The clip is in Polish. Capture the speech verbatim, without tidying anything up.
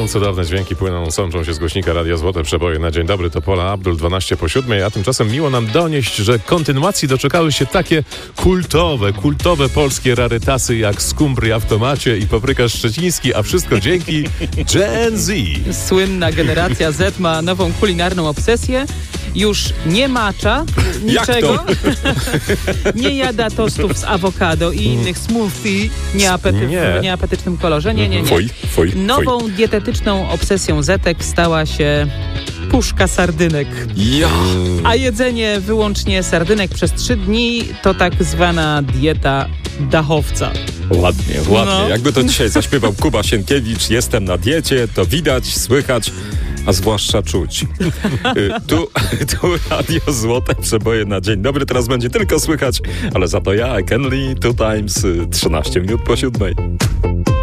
cudowne dźwięki płyną, sączą się z głośnika Radia Złote Przeboje na dzień dobry. To Pola Abdul, dwanaście po siódmej, a tymczasem miło nam donieść, że kontynuacji doczekały się takie kultowe, kultowe polskie rarytasy jak skumbria w tomacie i paprykarz szczeciński, a wszystko dzięki Gen Z. Słynna generacja Z ma nową kulinarną obsesję. Już nie macza niczego, nie jada tostów z awokado i innych smoothie nieapety- Nie. w nieapetycznym kolorze. Nie, nie, nie. Fuj, fuj, Nową fuj. dietetyczną obsesją Zetek stała się puszka sardynek. Ja. A jedzenie wyłącznie sardynek przez trzy dni to tak zwana dieta dachowca. Ładnie, ładnie. No. Jakby to dzisiaj zaśpiewał Kuba Sienkiewicz, jestem na diecie, to widać, słychać, a zwłaszcza czuć. Y, tu, tu Radio Złote Przeboje na dzień dobry. Teraz będzie tylko słychać, ale za to ja, Kenley, two times, y, trzynaście minut po siódmej.